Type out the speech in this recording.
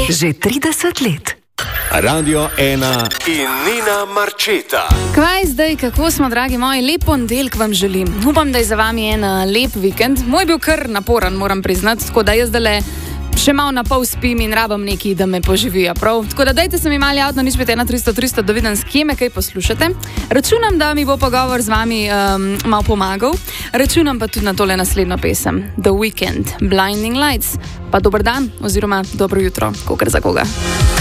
Že 30 let. Radio 1 in Nina Marčeta. Kaj zdaj, kako smo, dragi moji, lep ponedeljek vam želim. Upam, da je za vami en lep vikend. Moj bil kar naporen, moram priznati, tako da jaz zdaj še malo na pol spim in rabam neki, da me poživijo prav. Tako da dajte se mi mali avto, nič 51300, da vidim, s kje me kaj poslušate. Računam, da mi bo pogovor z vami malo pomagal. Računam pa tudi na tole naslednjo pesem. The Weeknd, Blinding Lights. Pa dober dan oziroma dobro jutro, kakor za koga.